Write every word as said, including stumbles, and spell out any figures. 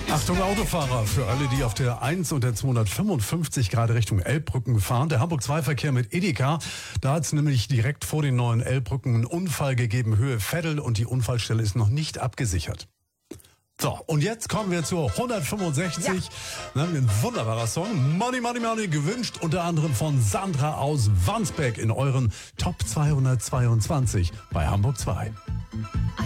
Achtung Autofahrer, für alle, die auf der eins und der zweihundertfünfundfünfzig Grad Richtung Elbbrücken fahren. Der Hamburg zwei Verkehr mit Edeka. Da hat es nämlich direkt vor den neuen Elbbrücken einen Unfall gegeben, Höhe Veddel, und die Unfallstelle ist noch nicht abgesichert. So, und jetzt kommen wir zur hundertfünfundsechzig. Ja. Ein wunderbarer Song. Money, Money, Money, gewünscht unter anderem von Sandra aus Wandsbek in euren Top zweihundertzweiundzwanzig bei Hamburg zwei.